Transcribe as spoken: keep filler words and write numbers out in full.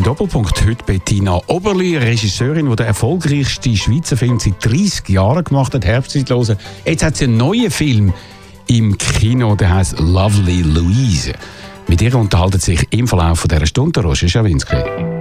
Doppelpunkt. Heute Bettina Oberli, Regisseurin, die den erfolgreichsten Schweizer Film seit dreissig Jahren gemacht hat, Herbstzeitlose. Jetzt hat sie einen neuen Film im Kino, der heisst Lovely Louise. Mit ihr unterhalten sich im Verlauf dieser Stunde Roger Schawinski.